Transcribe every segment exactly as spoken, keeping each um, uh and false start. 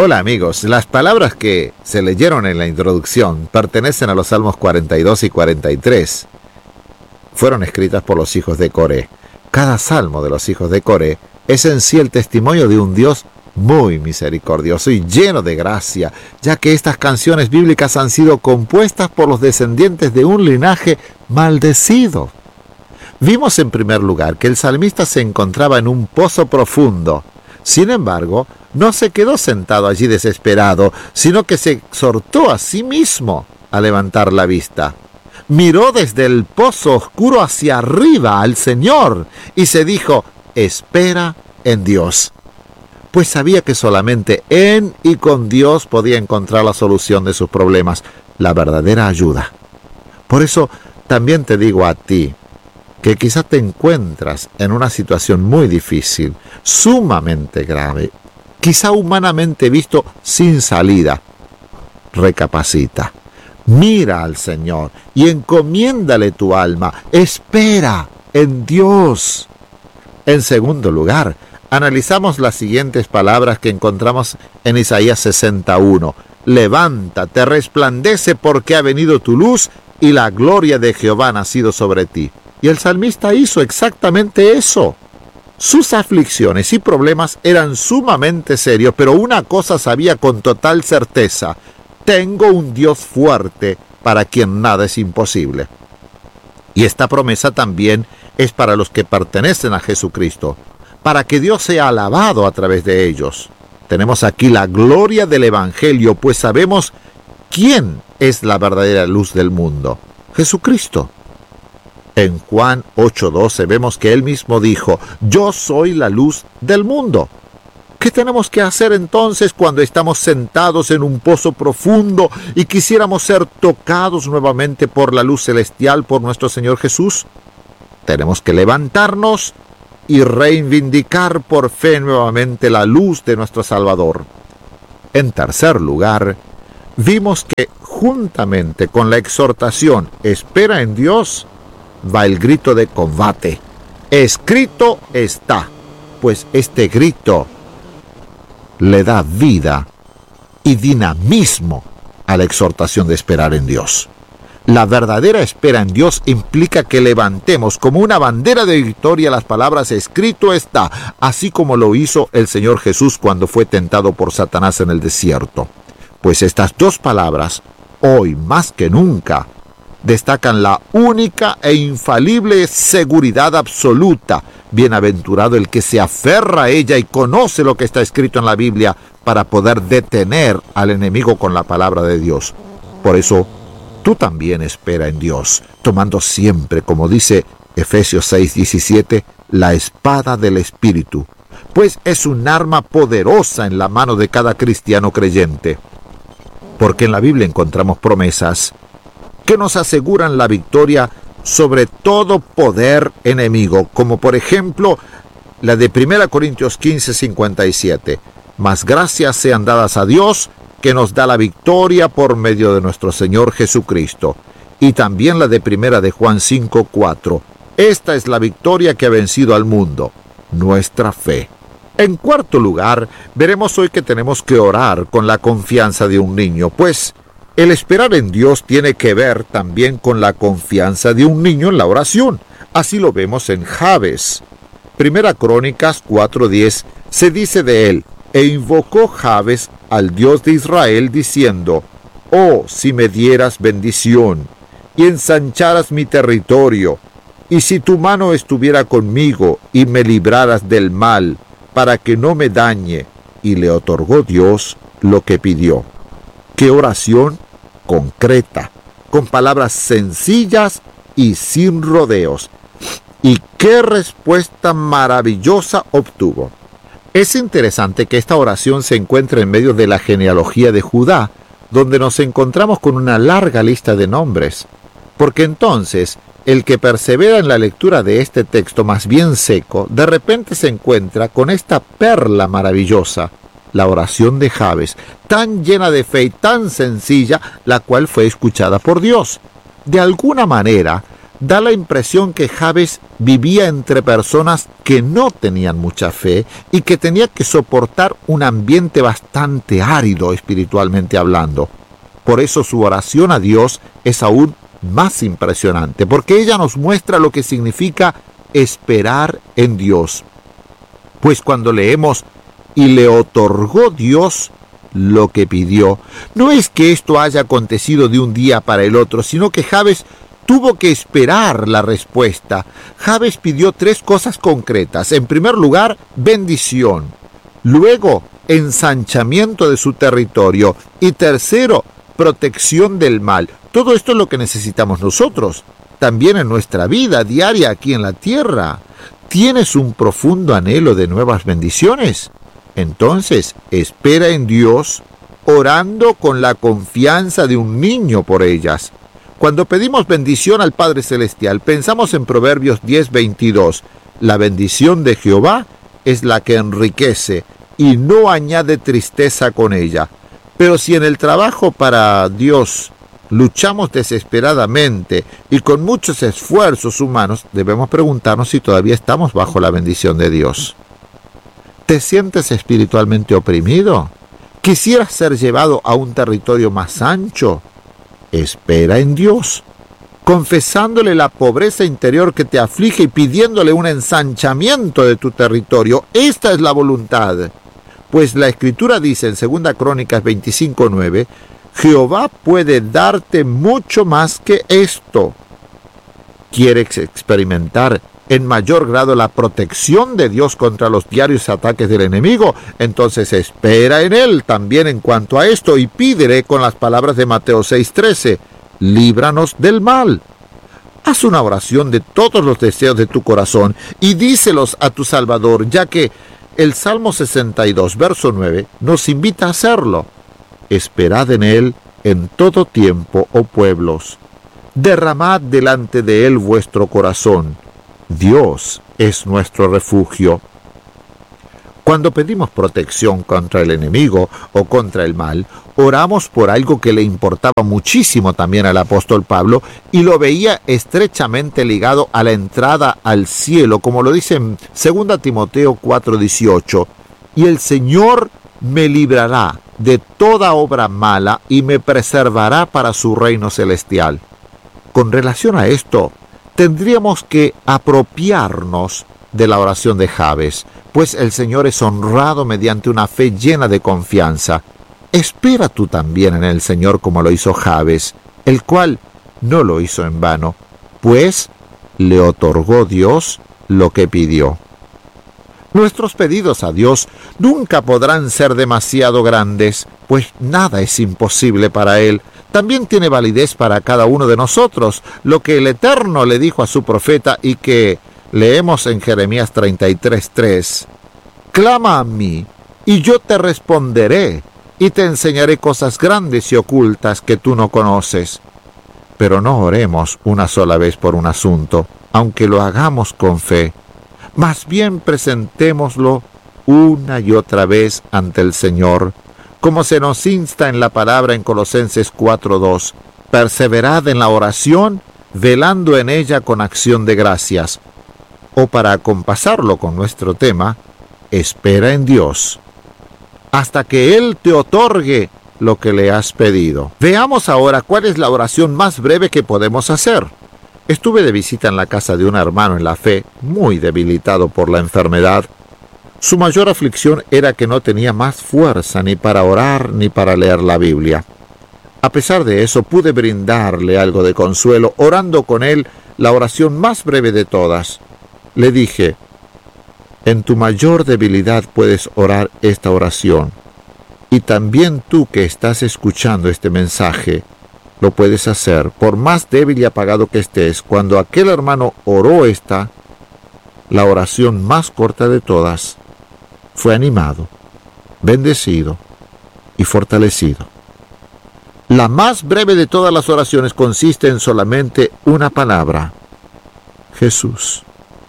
Hola amigos, las palabras que se leyeron en la introducción pertenecen a los Salmos cuarenta y dos y cuarenta y tres. Fueron escritas por los hijos de Coré. Cada salmo de los hijos de Coré es en sí el testimonio de un Dios muy misericordioso y lleno de gracia, ya que estas canciones bíblicas han sido compuestas por los descendientes de un linaje maldecido. Vimos en primer lugar que el salmista se encontraba en un pozo profundo. Sin embargo, no se quedó sentado allí desesperado, sino que se exhortó a sí mismo a levantar la vista. Miró desde el pozo oscuro hacia arriba al Señor y se dijo: espera en Dios. Pues sabía que solamente en y con Dios podía encontrar la solución de sus problemas, la verdadera ayuda. Por eso también te digo a ti, que quizás te encuentras en una situación muy difícil, sumamente grave, quizá humanamente visto sin salida. Recapacita, mira al Señor y encomiéndale tu alma. Espera en Dios. En segundo lugar, analizamos las siguientes palabras que encontramos en Isaías sesenta y uno. Levántate, resplandece, porque ha venido tu luz y la gloria de Jehová ha nacido sobre ti. Y el salmista hizo exactamente eso. Sus aflicciones y problemas eran sumamente serios, pero una cosa sabía con total certeza: tengo un Dios fuerte para quien nada es imposible. Y esta promesa también es para los que pertenecen a Jesucristo, para que Dios sea alabado a través de ellos. Tenemos aquí la gloria del Evangelio, pues sabemos quién es la verdadera luz del mundo: Jesucristo. En Juan ocho doce vemos que él mismo dijo: yo soy la luz del mundo. ¿Qué tenemos que hacer entonces cuando estamos sentados en un pozo profundo y quisiéramos ser tocados nuevamente por la luz celestial, por nuestro Señor Jesús? Tenemos que levantarnos y reivindicar por fe nuevamente la luz de nuestro Salvador. En tercer lugar, vimos que juntamente con la exhortación «espera en Dios», va el grito de combate. Escrito está, pues este grito le da vida y dinamismo a la exhortación de esperar en Dios. La verdadera espera en Dios implica que levantemos como una bandera de victoria las palabras «escrito está», así como lo hizo el Señor Jesús cuando fue tentado por Satanás en el desierto. Pues estas dos palabras, hoy más que nunca, destacan la única e infalible seguridad absoluta. Bienaventurado el que se aferra a ella y conoce lo que está escrito en la Biblia para poder detener al enemigo con la palabra de Dios. Por eso, tú también espera en Dios, tomando siempre, como dice Efesios seis diecisiete, la espada del Espíritu, pues es un arma poderosa en la mano de cada cristiano creyente. Porque en la Biblia encontramos promesas que nos aseguran la victoria sobre todo poder enemigo, como por ejemplo la de primera Corintios quince cincuenta y siete. Mas gracias sean dadas a Dios, que nos da la victoria por medio de nuestro Señor Jesucristo. Y también la de primera de Juan cinco cuatro. Esta es la victoria que ha vencido al mundo, nuestra fe. En cuarto lugar, veremos hoy que tenemos que orar con la confianza de un niño, pues el esperar en Dios tiene que ver también con la confianza de un niño en la oración. Así lo vemos en Jabes. Primera Crónicas cuatro diez se dice de él: e invocó Jabes al Dios de Israel diciendo: oh, si me dieras bendición y ensancharas mi territorio, y si tu mano estuviera conmigo y me libraras del mal, para que no me dañe. Y le otorgó Dios lo que pidió. ¡Qué oración concreta, con palabras sencillas y sin rodeos! Y qué respuesta maravillosa obtuvo. Es interesante que esta oración se encuentre en medio de la genealogía de Judá, donde nos encontramos con una larga lista de nombres, porque entonces el que persevera en la lectura de este texto más bien seco, de repente se encuentra con esta perla maravillosa, la oración de Jabes, tan llena de fe y tan sencilla, la cual fue escuchada por Dios. De alguna manera, da la impresión que Jabes vivía entre personas que no tenían mucha fe y que tenía que soportar un ambiente bastante árido espiritualmente hablando. Por eso su oración a Dios es aún más impresionante, porque ella nos muestra lo que significa esperar en Dios. Pues cuando leemos "y le otorgó Dios lo que pidió", no es que esto haya acontecido de un día para el otro, sino que Jabes tuvo que esperar la respuesta. Jabes pidió tres cosas concretas. En primer lugar, bendición. Luego, ensanchamiento de su territorio. Y tercero, protección del mal. Todo esto es lo que necesitamos nosotros, también en nuestra vida diaria aquí en la tierra. ¿Tienes un profundo anhelo de nuevas bendiciones? Entonces, espera en Dios, orando con la confianza de un niño por ellas. Cuando pedimos bendición al Padre Celestial, pensamos en Proverbios diez veintidós. La bendición de Jehová es la que enriquece y no añade tristeza con ella. Pero si en el trabajo para Dios luchamos desesperadamente y con muchos esfuerzos humanos, debemos preguntarnos si todavía estamos bajo la bendición de Dios. ¿Te sientes espiritualmente oprimido? ¿Quisieras ser llevado a un territorio más ancho? Espera en Dios, confesándole la pobreza interior que te aflige y pidiéndole un ensanchamiento de tu territorio. Esta es la voluntad. Pues la Escritura dice en segunda Crónicas veinticinco nueve, Jehová puede darte mucho más que esto. ¿Quieres experimentar en mayor grado la protección de Dios contra los diarios ataques del enemigo? Entonces espera en Él también en cuanto a esto y pídele con las palabras de Mateo seis trece, líbranos del mal. Haz una oración de todos los deseos de tu corazón y díselos a tu Salvador, ya que el Salmo sesenta y dos, verso nueve, nos invita a hacerlo. Esperad en Él en todo tiempo, oh pueblos. Derramad delante de Él vuestro corazón. Dios es nuestro refugio. Cuando pedimos protección contra el enemigo o contra el mal, oramos por algo que le importaba muchísimo también al apóstol Pablo y lo veía estrechamente ligado a la entrada al cielo, como lo dice en segunda Timoteo cuatro dieciocho. Y el Señor me librará de toda obra mala y me preservará para su reino celestial. Con relación a esto, tendríamos que apropiarnos de la oración de Jabes, pues el Señor es honrado mediante una fe llena de confianza. Espera tú también en el Señor como lo hizo Jabes, el cual no lo hizo en vano, pues le otorgó Dios lo que pidió. Nuestros pedidos a Dios nunca podrán ser demasiado grandes, pues nada es imposible para Él. También tiene validez para cada uno de nosotros, lo que el Eterno le dijo a su profeta y que leemos en Jeremías treinta y tres tres. Clama a mí, y yo te responderé, y te enseñaré cosas grandes y ocultas que tú no conoces. Pero no oremos una sola vez por un asunto, aunque lo hagamos con fe. Más bien presentémoslo una y otra vez ante el Señor, como se nos insta en la palabra en Colosenses cuatro dos. Perseverad en la oración, velando en ella con acción de gracias. O para acompasarlo con nuestro tema, espera en Dios, hasta que Él te otorgue lo que le has pedido. Veamos ahora cuál es la oración más breve que podemos hacer. Estuve de visita en la casa de un hermano en la fe, muy debilitado por la enfermedad. Su mayor aflicción era que no tenía más fuerza ni para orar ni para leer la Biblia. A pesar de eso, pude brindarle algo de consuelo, orando con él la oración más breve de todas. Le dije, en tu mayor debilidad puedes orar esta oración. Y también tú que estás escuchando este mensaje, lo puedes hacer, por más débil y apagado que estés. Cuando aquel hermano oró esta, la oración más corta de todas, fue animado, bendecido y fortalecido. La más breve de todas las oraciones consiste en solamente una palabra: Jesús.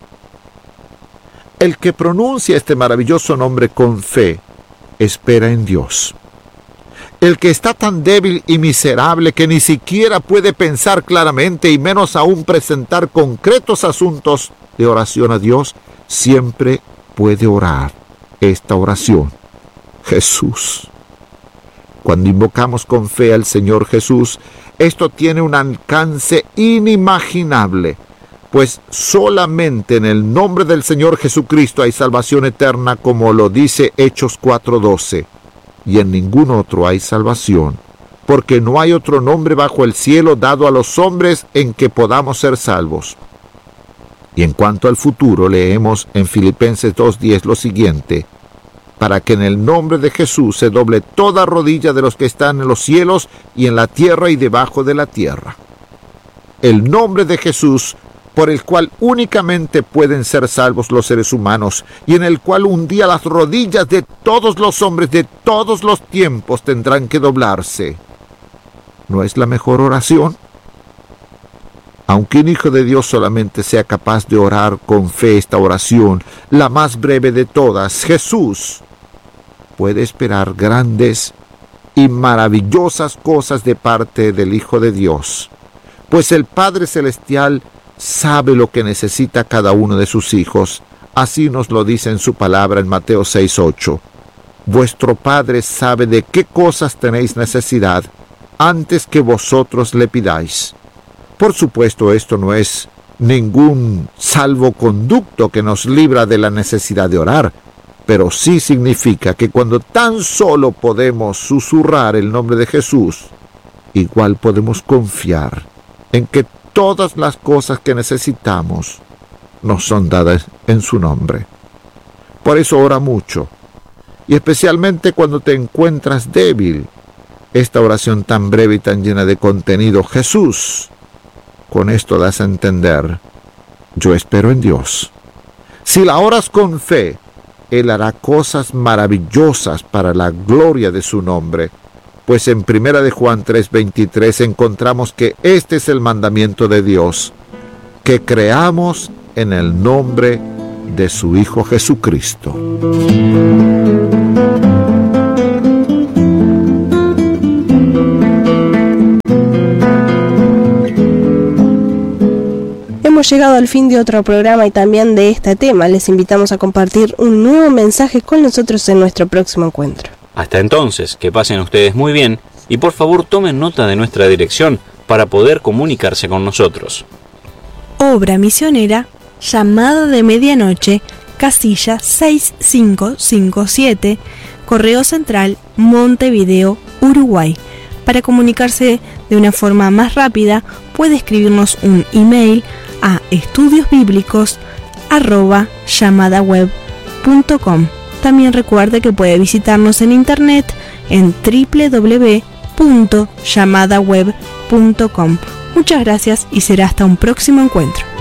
El que pronuncia este maravilloso nombre con fe, espera en Dios. El que está tan débil y miserable que ni siquiera puede pensar claramente y menos aún presentar concretos asuntos de oración a Dios, siempre puede orar esta oración. Jesús. Cuando invocamos con fe al Señor Jesús, esto tiene un alcance inimaginable, pues solamente en el nombre del Señor Jesucristo hay salvación eterna, como lo dice Hechos cuatro doce. Y en ningún otro hay salvación, porque no hay otro nombre bajo el cielo dado a los hombres en que podamos ser salvos. Y en cuanto al futuro, leemos en Filipenses dos diez lo siguiente: para que en el nombre de Jesús se doble toda rodilla de los que están en los cielos y en la tierra y debajo de la tierra. El nombre de Jesús, por el cual únicamente pueden ser salvos los seres humanos, y en el cual un día las rodillas de todos los hombres de todos los tiempos tendrán que doblarse. ¿No es la mejor oración? Aunque un hijo de Dios solamente sea capaz de orar con fe esta oración, la más breve de todas, Jesús, puede esperar grandes y maravillosas cosas de parte del Hijo de Dios, pues el Padre Celestial sabe lo que necesita cada uno de sus hijos. Así nos lo dice en su palabra en Mateo seis ocho. Vuestro Padre sabe de qué cosas tenéis necesidad antes que vosotros le pidáis. Por supuesto, esto no es ningún salvoconducto que nos libra de la necesidad de orar, pero sí significa que cuando tan solo podemos susurrar el nombre de Jesús, igual podemos confiar en que todas las cosas que necesitamos nos son dadas en su nombre. Por eso ora mucho, y especialmente cuando te encuentras débil. Esta oración tan breve y tan llena de contenido, Jesús, con esto das a entender: yo espero en Dios. Si la oras con fe, Él hará cosas maravillosas para la gloria de su nombre. Pues en primera de Juan tres veintitrés encontramos que este es el mandamiento de Dios, que creamos en el nombre de su Hijo Jesucristo. Hemos llegado al fin de otro programa y también de este tema. Les invitamos a compartir un nuevo mensaje con nosotros en nuestro próximo encuentro. Hasta entonces, que pasen ustedes muy bien y por favor tomen nota de nuestra dirección para poder comunicarse con nosotros. Obra misionera, Llamada de Medianoche, casilla seis cinco cinco siete, Correo Central, Montevideo, Uruguay. Para comunicarse de una forma más rápida, puede escribirnos un email a estudiosbíblicos arroba llamadaweb punto com. También recuerde que puede visitarnos en internet en doble u doble u doble u punto llamadaweb punto com. Muchas gracias y será hasta un próximo encuentro.